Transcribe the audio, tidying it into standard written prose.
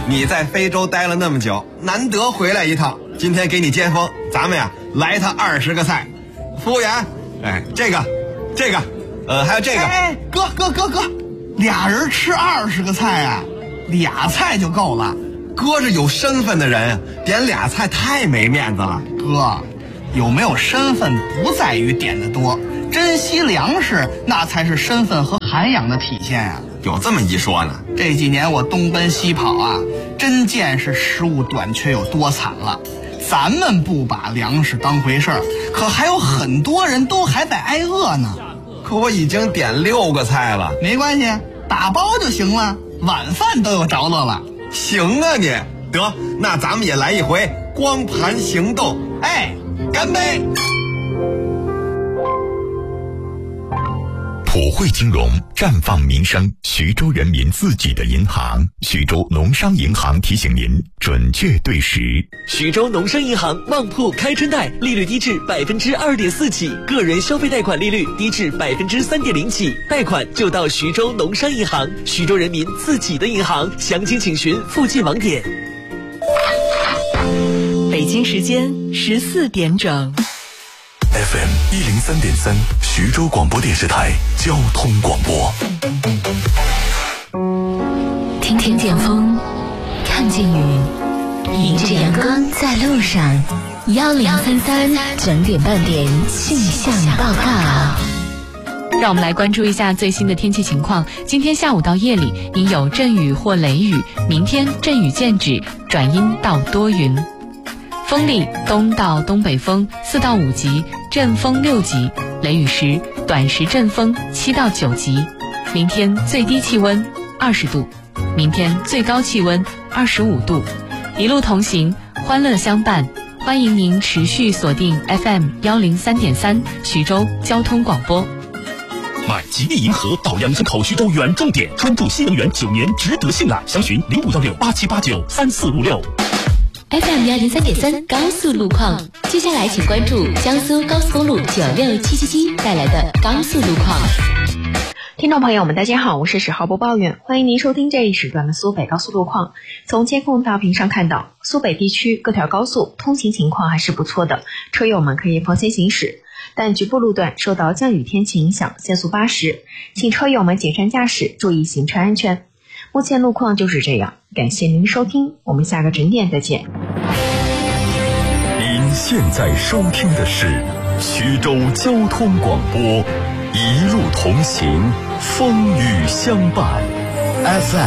你在非洲待了那么久，难得回来一趟，今天给你接风，咱们呀来他20个菜。服务员，这个，还有这个。 哥，俩人吃20个菜啊，俩菜就够了。 哥是有身份的人，点俩菜太没面子了。 哥，有没有身份不在于点的多，珍惜粮食那才是身份和涵养的体现啊。 有这么一说呢？ 这几年我东奔西跑啊，真见识食物短缺有多惨了。咱们不把粮食当回事儿，可还有很多人都还在挨饿呢。 可我已经点6个菜了。 没关系，打包就行了，晚饭都有着落了。 行啊你，得，那咱们也来一回光盘行动。干杯！ 普惠金融，绽放民生，徐州人民自己的银行。徐州农商银行提醒您，准确对时。 徐州农商银行旺铺开春贷，利率低至2.4%起，个人消费贷款利率低至3.0%起，贷款就到徐州农商银行，徐州人民自己的银行。详情请询附近网点。 北京时间14点整。 FM 103.3，徐州广播电视台交通广播。 听听见风，看见雨，迎着阳光在路上。1033整点半点气象报告。 让我们来关注一下最新的天气情况。今天下午到夜里应有阵雨或雷雨，明天阵雨渐止，转阴到多云。风力东到东北风4到5级，阵风6级，雷雨时短时阵风7到9级。明天最低气温20度，明天最高气温25度。一路同行，欢乐相伴，欢迎您持续锁定 FM 103.3徐州交通广播。 买吉利银河到阳山口徐州远重点，专注新能源9年，值得信赖。详询051687893456。 FM 103.3高速路况，接下来请关注江苏高速公路96777带来的高速路况。 听众朋友们大家好，我是10号播报员，欢迎您收听这一时段的苏北高速路况。从监控大屏上看到，苏北地区各条高速通行情况还是不错的，车友们可以放心行驶。但局部路段受到降雨天气影响，限速80，请车友们谨慎驾驶，注意行车安全。目前路况就是这样，感谢您收听，我们下个准点再见。 您现在收听的是徐州交通广播，一路同行，风雨相伴。FM